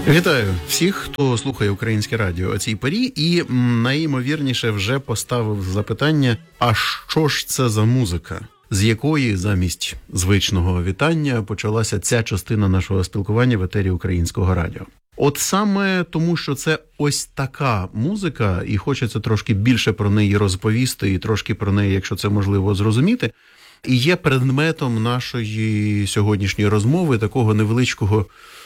Вітаю всіх, хто слухає Українське радіо о цій порі і найімовірніше вже поставив запитання, а що ж це за музика, з якої замість звичного вітання почалася ця частина нашого спілкування в етері Українського радіо. От саме тому, що це ось така музика, і хочеться трошки більше про неї розповісти, і трошки про неї, якщо це можливо, зрозуміти, і є предметом нашої сьогоднішньої розмови, такого невеличкого,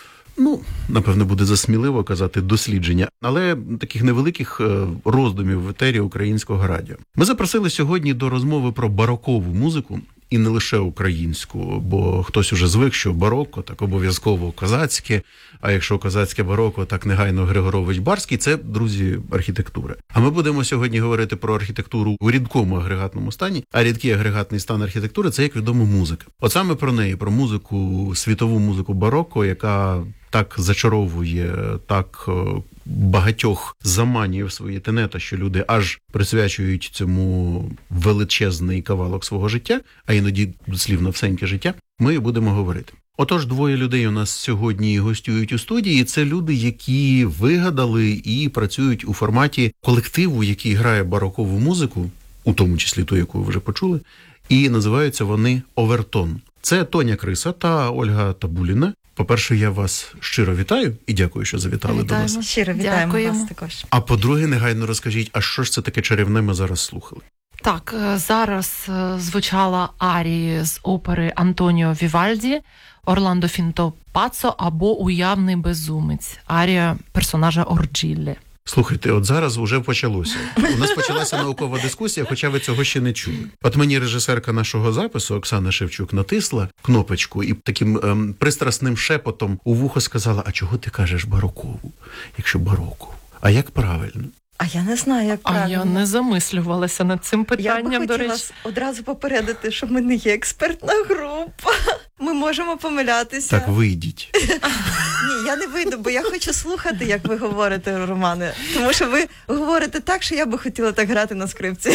напевно, буде засміливо казати дослідження, але таких невеликих роздумів в етері Українського радіо. Ми запросили сьогодні до розмови про барокову музику, і не лише українську, бо хтось уже звик, що бароко, так обов'язково козацьке, а якщо козацьке бароко, так негайно Григорович Барський, це, друзі, архітектура. А ми будемо сьогодні говорити про архітектуру у рідкому агрегатному стані, а рідкий агрегатний стан архітектури – це, як відомо, музика. От саме про неї, про музику, світову музику бароко, яка так зачаровує, так багатьох заманює в свої тенета, що люди аж присвячують цьому величезний кавалок свого життя, а іноді дослівно всеньке життя, ми будемо говорити. Отож, двоє людей у нас сьогодні гостюють у студії. Це люди, які вигадали і працюють у форматі колективу, який грає барокову музику, у тому числі ту, яку ви вже почули, і називаються вони «Овертон». Це Тоня Криса та Ольга Табуліна. По-перше, я вас щиро вітаю і дякую, що завітали до нас. Щиро вітаємо вас також. А по-друге, негайно розкажіть, а що ж це таке чарівне ми зараз слухали? Так, зараз звучала арії з опери Антоніо Вівальді «Орландо Фінто Паццо» або «Уявний безумець», арія персонажа Орджилі. Слухайте, от зараз уже почалося. У нас почалася наукова дискусія, хоча ви цього ще не чули. От мені режисерка нашого запису, Оксана Шевчук, натисла кнопочку і таким пристрасним шепотом у вухо сказала, а чого ти кажеш барокову, якщо барокову? А як правильно? А я не знаю, як правильно. А я не замислювалася над цим питанням, до речі. Я би хотіла одразу попередити, що ми не є експертна група. Ми можемо помилятися. Так, вийдіть. Ні, я не вийду, бо я хочу слухати, як ви говорите, Романе. Тому що ви говорите так, що я би хотіла так грати на скрипці.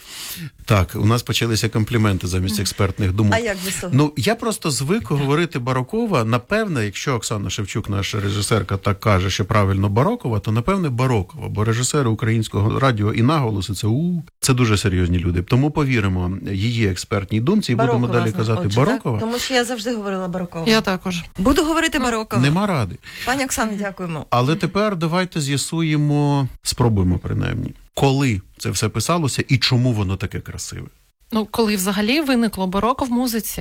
Так, у нас почалися компліменти замість експертних думок. А як ви слухаєте? Я просто звик говорити барокова. Напевне, якщо Оксана Шевчук, наша режисерка, так каже, що правильно барокова, то напевне барокова. Бо режисери Українського радіо і наголоси це дуже серйозні люди. Тому повіримо її експертній думці і будемо далі казати барокова. Тому що я завжди говорила барокова. Я також. Буду говорити барокова. Нема ради. Пані Оксано, дякуємо. Але тепер давайте спробуємо принаймні, коли це все писалося і чому воно таке красиве. Коли взагалі виникло бароко в музиці,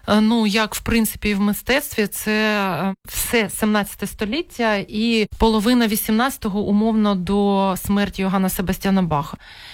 як в принципі і в мистецтві, це все 17 століття і половина 18-го умовно до смерті Йоганна Себастьяна Баха.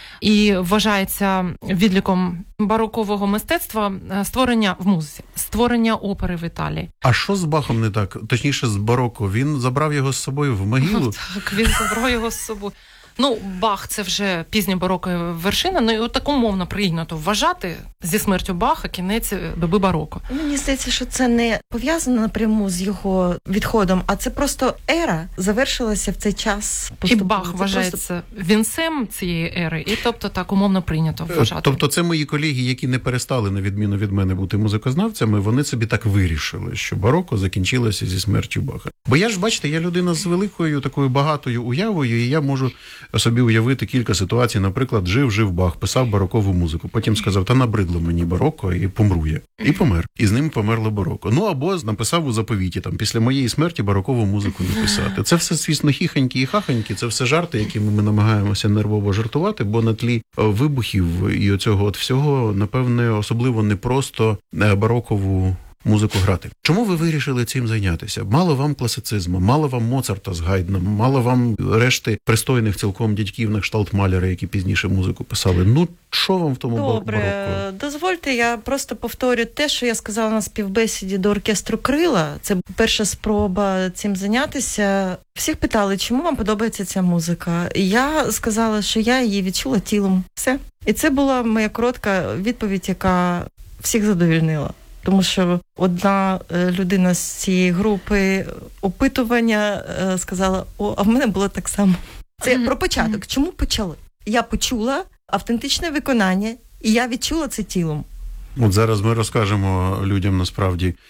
І вважається відліком барокового мистецтва створення в музиці, створення опери в Італії. А що з Бахом не так? Точніше, з бароко. Він забрав його з собою в могилу? Так, він забрав його з собою. Бах – це вже пізня барокова вершина, і так умовно прийнято вважати зі смертю Баха кінець доби бароко. Мені здається, що це не пов'язано напряму з його відходом, а це просто ера завершилася в цей час. І Бах вважається вінцем цієї ери, і тобто так умовно прийнято вважати. Тобто це мої колеги, які не перестали, на відміну від мене, бути музикознавцями, вони собі так вирішили, що бароко закінчилося зі смертю Баха. Бо я ж, бачите, я людина з великою такою багатою уявою, і я можу собі уявити кілька ситуацій. Наприклад, жив Бах, писав барокову музику. Потім сказав, та набридло мені бароко, і помру я. І помер. І з ним померло бароко. Або написав у заповіті, після моєї смерті барокову музику не писати. Це все, звісно, хіхоньки і хахоньки, це все жарти, якими ми намагаємося нервово жартувати, бо на тлі вибухів і оцього всього, напевне, особливо не просто барокову музику грати. Чому ви вирішили цим зайнятися? Мало вам класицизму, мало вам Моцарта з Гайдном, мало вам решти пристойних цілком дядьків на кшталт Маляра, які пізніше музику писали. Що вам в тому бароко? Добре, дозвольте, я просто повторю те, що я сказала на співбесіді до оркестру «Крила». Це перша спроба цим зайнятися. Всіх питали, чому вам подобається ця музика. І я сказала, що я її відчула тілом. Все. І це була моя коротка відповідь, яка всіх задовольнила. Тому що одна людина з цієї групи опитування сказала, а в мене було так само. Це про початок. Чому почали? Я почула автентичне виконання, і я відчула це тілом. От зараз ми розкажемо людям насправді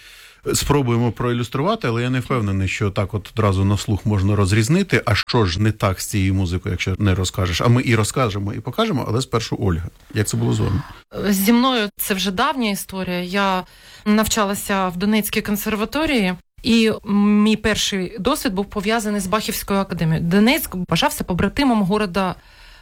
спробуємо проілюструвати, але я не впевнений, що так от одразу на слух можна розрізнити, а що ж не так з цією музикою, якщо не розкажеш. А ми і розкажемо, і покажемо, але спершу Ольга. Як це було з вами? Зі мною це вже давня історія. Я навчалася в Донецькій консерваторії, і мій перший досвід був пов'язаний з Бахівською академією. Донецьк вважався побратимом города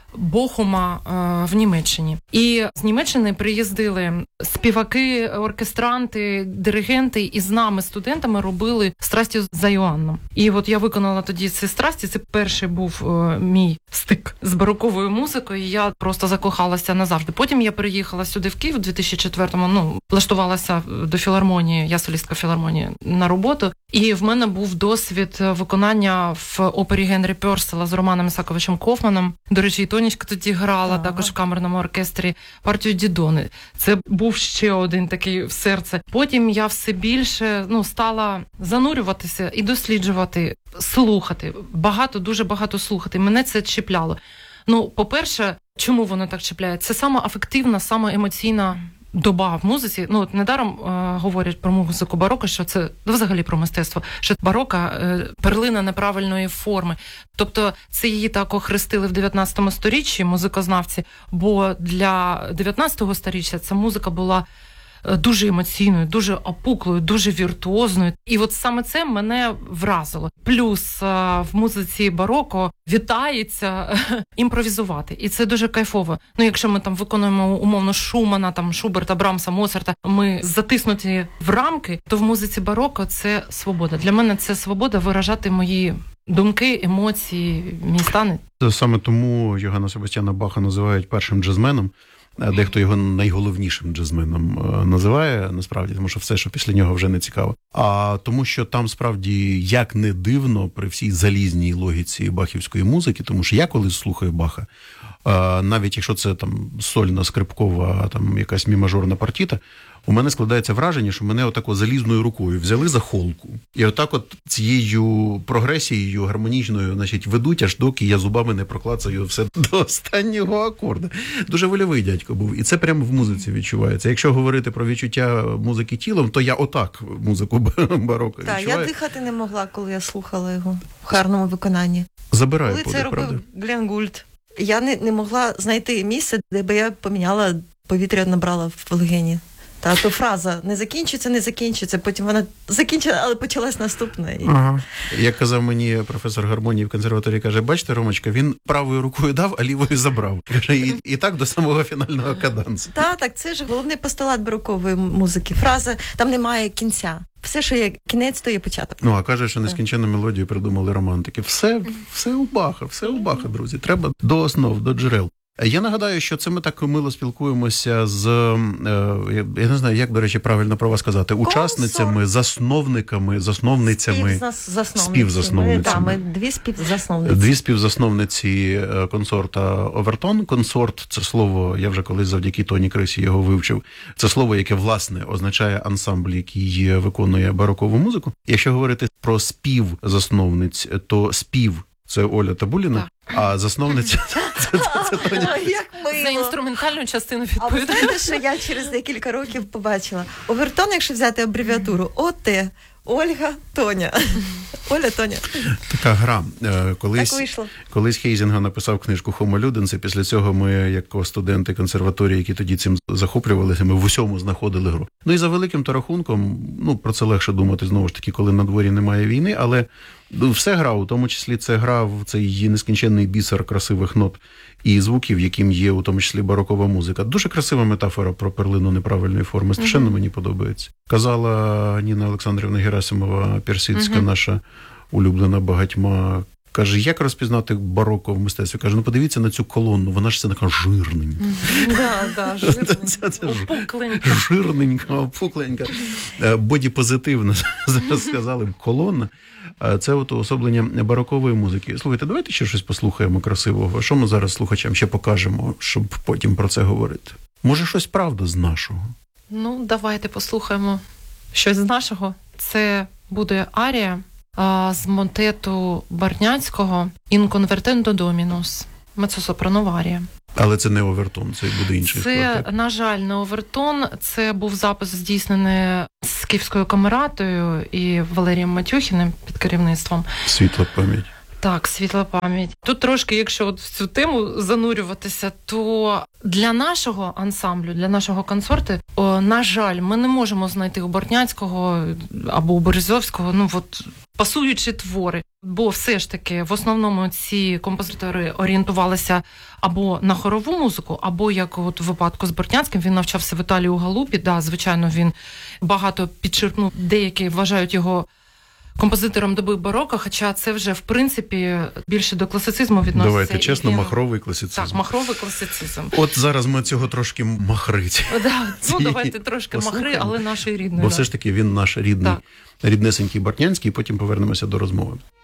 Бохума в Німеччині. І з Німеччини приїздили співаки, оркестранти, диригенти, і з нами, студентами, робили «Страсті за Йоанном». І от я виконала тоді ці страсті. Це перший був мій стик з бароковою музикою, і я просто закохалася назавжди. Потім я переїхала сюди в Київ у 2004-му, влаштувалася до філармонії, я солістка філармонії, на роботу. І в мене був досвід виконання в опері Генрі Пьорсела з Романом Ісаковичем Кофманом. До речі, і Тонечка тоді грала, також в камерному оркестрі, партію Дідони. Це був ще один такий в серце. Потім я все більше стала занурюватися і досліджувати, слухати. Дуже багато слухати. Мене це чіпляло. По-перше, чому воно так чіпляє? Це сама афективна, сама емоційна доба в музиці. Недаром говорять про музику бароко, що це взагалі про мистецтво, що барока перлина неправильної форми. Тобто це її так охрестили в 19 сторіччі музикознавці, бо для 19 сторіччя ця музика була дуже емоційною, дуже опуклою, дуже віртуозною. І от саме це мене вразило. Плюс в музиці бароко вітається імпровізувати. І це дуже кайфово. Якщо ми там виконуємо умовно Шумана, Шуберта, Брамса, Моцарта, ми затиснуті в рамки, то в музиці бароко це свобода. Для мене це свобода виражати мої думки, емоції, мій стан. Саме тому Йоганна Себастьяна Баха називають першим джазменом. Дехто його найголовнішим джазменом називає, насправді, тому що все, що після нього, вже не цікаво. А тому, що там, справді, як не дивно, при всій залізній логіці бахівської музики, тому що я колись слухаю Баха, навіть якщо це там сольна, скрипкова, там якась мі-мажорна партіта, у мене складається враження, що мене отако залізною рукою взяли за холку. І отак от цією прогресією гармонічною, ведуть, аж доки я зубами не проклацаю все до останнього акорда. Дуже вольовий дядько був. І це прямо в музиці відчувається. Якщо говорити про відчуття музики тілом, то я отак музику бароко відчуваю. Так, я дихати не могла, коли я слухала його в гарному виконанні. Забираю подих, правда? Коли це робив Глен Гульд. Я не могла знайти місце, де би я поміняла повітря, набрала в легені. То фраза не закінчиться, потім вона закінчила, але почалась наступна. Ага. Як казав мені професор гармонії в консерваторії, каже, бачите, Ромочка, він правою рукою дав, а лівою забрав. Каже, і так до самого фінального кадансу. Так, це ж головний постулат барокової музики. Фраза, там немає кінця. Все, що є кінець, то є початок. А каже, що нескінченну мелодію придумали романтики. Все у Баха, друзі. Треба до основ, до джерел. Я нагадаю, що це ми так мило спілкуємося з, я не знаю, як, до речі, правильно про вас сказати, учасницями, засновницями, співзасновницями. Дві співзасновниці консорта «Овертон». Консорт – це слово, я вже колись завдяки Тоні Крисі його вивчив. Це слово, яке, власне, означає ансамбль, який виконує барокову музику. Якщо говорити про співзасновниць, то спів – це Оля Табуліна, а засновниця це Тоня. За інструментальну частину відповідає. А ви знаєте, що я через декілька років побачила? Овертон, якщо взяти абревіатуру, ОТ, Ольга, Тоня. Оля, Тоня. Така гра. Так колись Хейзінга написав книжку «Homo Ludens», і після цього ми, як студенти консерваторії, які тоді цим захоплювалися, ми в усьому знаходили гру. І за великим то рахунком, про це легше думати, знову ж таки, коли на дворі немає війни, але все гра, у тому числі це гра в цей нескінченний бісер красивих нот і звуків, яким є у тому числі барокова музика. Дуже красива метафора про перлину неправильної форми. Страшенно мені подобається. Казала Ніна Олександрівна Герасимова, персидська, наша улюблена багатьма. Каже, як розпізнати бароко в мистецтві? Каже, подивіться на цю колонну, вона ж це така жирненька. Жирненька, опукленька. Бодіпозитивна, зараз сказали б, колонна. Це уособлення барокової музики. Слухайте, давайте ще щось послухаємо красивого. Що ми зараз слухачам ще покажемо, щоб потім про це говорити? Може, щось правда з нашого? Давайте послухаємо щось з нашого. Це буде арія з мотету Барняцького «In convertendo dominus», меццосопранова арія. Але це не овертон, це буде інший склад. Це, так? на жаль, не овертон. Це був запис здійснений з Київською камератою і Валерієм Матюхіним під керівництвом. Світла пам'ять. Так, світла пам'ять. Тут трошки, якщо от в цю тему занурюватися, то для нашого ансамблю, для нашого консорту, на жаль, ми не можемо знайти у Бортняцького або у Березовського, пасуючі твори. Бо все ж таки, в основному ці композитори орієнтувалися або на хорову музику, або, як от в випадку з Бортняцьким, він навчався в Італії у Галупі. Да, звичайно, він багато підчерпнув, деякі вважають його композитором доби бароко, хоча це вже, в принципі, більше до класицизму відноситься. Давайте чесно, махровий класицизм. Так, махровий класицизм. От зараз ми цього трошки махриць. Давайте трошки махри, але нашої рідної. Бо все ж таки він наш рідний, ріднесенький Бортнянський, і потім повернемося до розмови.